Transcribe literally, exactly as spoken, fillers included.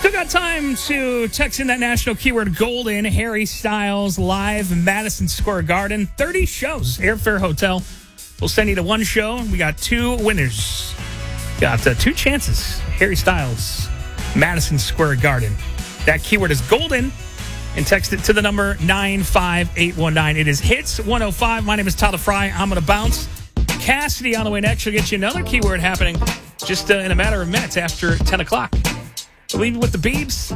Still got time to text in that national keyword golden. Harry Styles live in Madison Square Garden. thirty shows. Airfare Hotel. We'll send you to one show. We got two winners. Got uh, two chances. Harry Styles, Madison Square Garden. That keyword is golden. And text it to the number nine five eight one nine. It is Hits one oh five. My name is Tyler Fry. I'm going to bounce. Cassidy on the way next. She'll get you another keyword happening just uh, in a matter of minutes after ten o'clock. We'll leave you with the Beebs.